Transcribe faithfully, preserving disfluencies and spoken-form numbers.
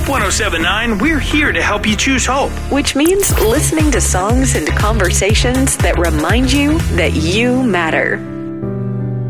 Hope one oh seven point nine, we're here to help you choose hope. Which means listening to songs and conversations that remind you that you matter.